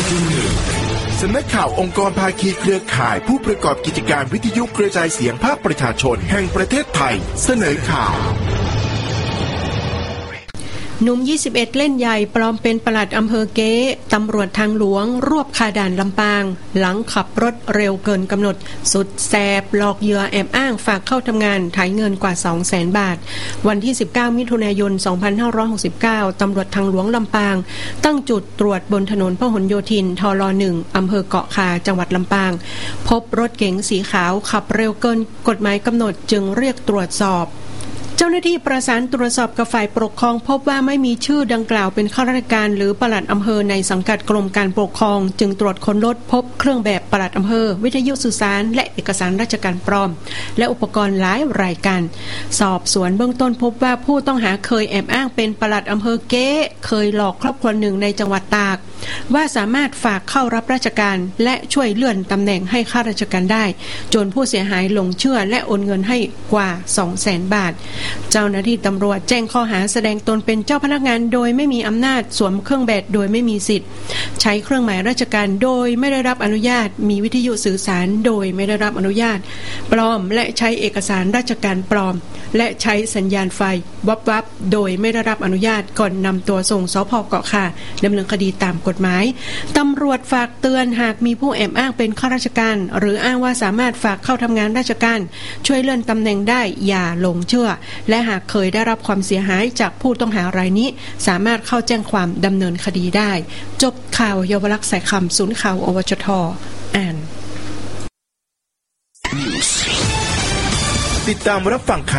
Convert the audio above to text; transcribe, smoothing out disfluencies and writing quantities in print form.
สำนักข่าวองค์กรภาคีเครือข่ายผู้ประกอบกิจการวิทยุกระจายเสียงภาคประชาชนแห่งประเทศไทยเสนอข่าวหนุ่ม21เล่นใหญ่ปลอมเป็นปลัดอำเภอเก๊ตำรวจทางหลวงรวบคาด่านลำปางหลังขับรถเร็วเกินกำหนดสุดแสบหลอกเหยื่อแอบอ้างฝากเข้าทำงานถ่ายเงินกว่า 200,000 บาทวันที่19มิถุนายน2569ตำรวจทางหลวงลำปางตั้งจุดตรวจบนถนนพหลโยธินทล1อำเภอเกาะคาจังหวัดลำปางพบรถเก๋งสีขาวขับเร็วเกินกฎหมายกำหนดจึงเรียกตรวจสอบเจ้าหน้าที่ประสานตรวจสอบกับฝ่ายปกครองพบว่าไม่มีชื่อดังกล่าวเป็นข้าราชการหรือปลัดอำเภอในสังกัดกรมการปกครองจึงตรวจค้นรถพบเครื่องแบบปลัดอำเภอวิทยุสื่อสารและเอกสารราชการปลอมและอุปกรณ์หลายรายการสอบสวนเบื้องต้นพบว่าผู้ต้องหาเคยแอบอ้างเป็นปลัดอำเภอเก๊เคยหลอกครอบครัวหนึ่งในจังหวัดตากว่าสามารถฝากเข้ารับราชการและช่วยเลื่อนตำแหน่งให้ข้าราชการได้จนผู้เสียหายหลงเชื่อและโอนเงินให้กว่า 200,000 บาทเจ้าหน้าที่ตำรวจแจ้งข้อหาแสดงตนเป็นเจ้าพนักงานโดยไม่มีอำนาจสวมเครื่องแบบโดยไม่มีสิทธิ์ใช้เครื่องหมายราชการโดยไม่ได้รับอนุญาตมีวิทยุสื่อสารโดยไม่ได้รับอนุญาตปลอมและใช้เอกสารราชการปลอมและใช้สัญญาณไฟวับโดยไม่ได้รับอนุญาตก่อนนำตัวส่งสภ.เกาะคาดำเนินคดีตามกฎหมายตำรวจฝากเตือนหากมีผู้แอบอ้างเป็นข้าราชการหรืออ้างว่าสามารถฝากเข้าทำงานราชการช่วยเลื่อนตำแหน่งได้อย่าหลงเชื่อและหากเคยได้รับความเสียหายจากผู้ต้องหารายนี้สามารถเข้าแจ้งความดำเนินคดีได้จบข่าวเยาวลักษณ์สายคำศูนย์ข่าวอวชท.อ่านติดตามรับฟัง